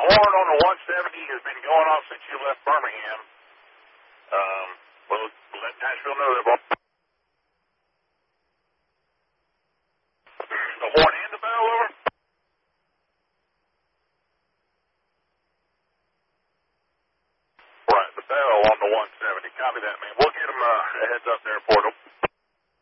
horn on the 170 has been going off since you left Birmingham. We'll let Nashville know they're the horn and the bell, over? Right, the bell on the 170. Copy that, man. We'll get them a heads up there for them.